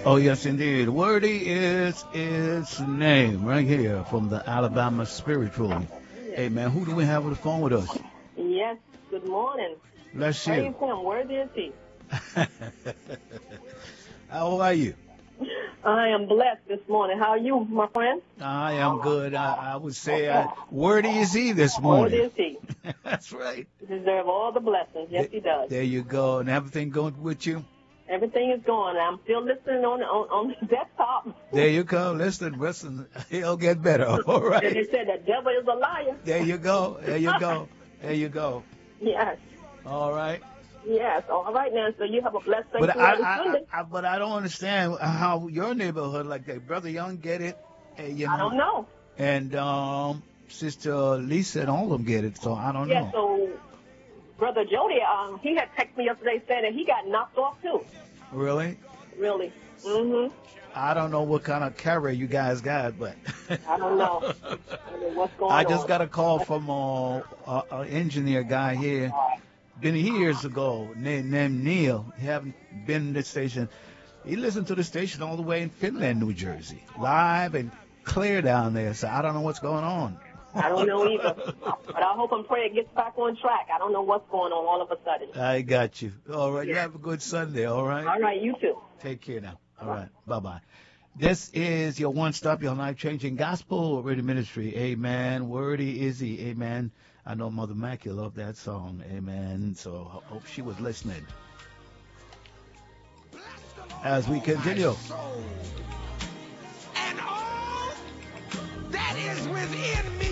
Oh, yes, indeed. Worthy is its name right here from the Alabama Spiritual. Yes. Amen. Who do we have on the phone with us? Yes. Good morning. Bless Praise you. him. Worthy is he. How are you? I am blessed this morning. How are you, my friend? I am good. I would say worthy is he this Worthy morning. is he. That's right. He deserves all the blessings. Yes, he does. There you go. And everything going with you? Everything is going. I'm still listening on the desktop. There you go. Listen. He'll get better. All And right. they said the devil is a liar. There you go. There you go. There you go. Yes. All right. Yes. All right now. So you have a blessed But sanctuary Sunday. but I don't understand how your neighborhood like that. Brother Young get it, and, I don't know. and Sister Lisa and all of them get it. So I don't Yeah. know. So Brother Jody, he had texted me yesterday saying that he got knocked off too. Really? Really. Mhm. I don't know what kind of carrier you guys got, but I don't know. I mean, what's going on? I just got a call from an engineer guy here, been years ago, named Neil. He haven't been in this station. He listened to the station all the way in Finland, New Jersey, live and clear down there. So I don't know what's going on. I don't know either. But I hope and pray it gets back on track. I don't know what's going on all of a sudden. I got you. All right. You Yeah. have a good Sunday. All right. All right, you too. Take care now. All right. Bye-bye. This is your one-stop, your life-changing gospel radio ministry. Amen. Worthy is he. Amen. I know Mother Mackie loved that song. Amen. So I hope she was listening. As we continue. And all that is within me.